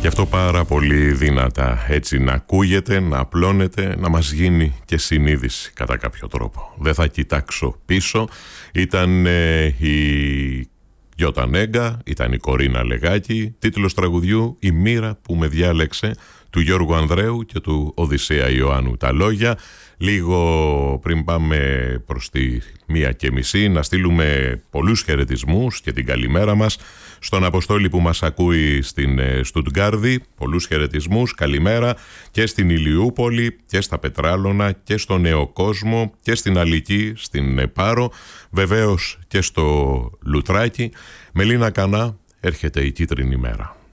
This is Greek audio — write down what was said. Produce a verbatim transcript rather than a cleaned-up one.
Γι' αυτό πάρα πολύ δυνατά, έτσι να ακούγεται, να απλώνεται, να μας γίνει και συνείδηση κατά κάποιο τρόπο. Δεν θα κοιτάξω πίσω. Ήταν ε, η Γιώτα Νέγκα, ήταν η Κορίνα Λεγάκη, τίτλος τραγουδιού «Η μοίρα που με διάλεξε», του Γιώργου Ανδρέου και του Οδυσσέα Ιωάννου τα λόγια. Λίγο πριν πάμε προς τη μία και μισή να στείλουμε πολλούς χαιρετισμούς και την καλημέρα μας στον Αποστόλη που μας ακούει στην Στουτγκάρδη. Πολλούς χαιρετισμούς, καλημέρα και στην Ηλιούπολη και στα Πετράλωνα και στο Νέο Κόσμο και στην Αλική, στην Πάρο, βεβαίως και στο Λουτράκι. Μελίνα Κανά, έρχεται η κίτρινη μέρα.